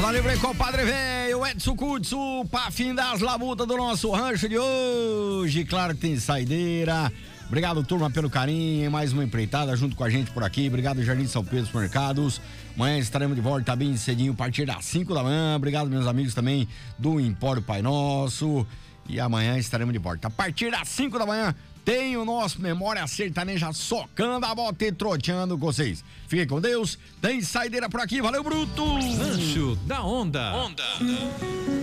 Roda livre com o Padre Velho, Edson Kutsu, pra fim das labutas do nosso rancho de hoje. Claro que tem saideira. Obrigado, turma, pelo carinho. Mais uma empreitada junto com a gente por aqui. Obrigado, Jardim São Pedro Supermercados. Amanhã estaremos de volta bem cedinho, a partir das 5 da manhã. Obrigado, meus amigos também do Empório Pai Nosso. E amanhã estaremos de volta. A partir das 5 da manhã tem o nosso Memória Sertaneja socando a bota e troteando com vocês. Fiquem com Deus. Tem saideira por aqui. Valeu, Bruto! Rancho da Onda.